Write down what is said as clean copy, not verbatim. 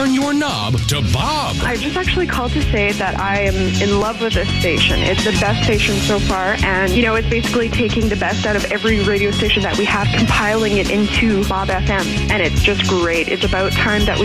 Turn your knob to Bob. I just actually called to say that I am in love with this station. It's the best station so far, and it's basically taking the best out of every radio station that we have, compiling it into Bob FM, and it's just great. It's about time that we